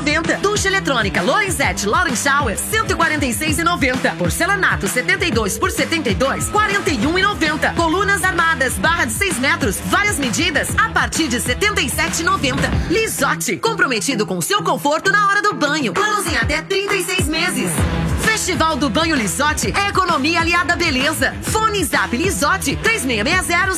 149,90. Ducha eletrônica Lorenzetti Lauren Shower, 146,90. Porcelanato 72 por 72, 41,90. Colunas armadas, barra de 6 metros, várias medidas, a partir de 77,90. Lisotti, comprometido com seu conforto na hora do banho. Planos em até 36 meses. Festival do Banho Lisotti é economia aliada à beleza. Fone Zap Lisotti 3660